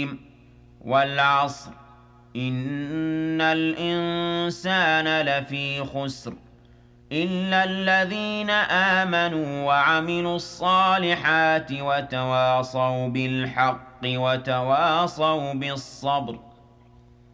الرحيم والعصر إن الإنسان لفي خسر إلا الذين آمنوا وعملوا الصالحات وتواصوا بالحق وتواصوا بالصبر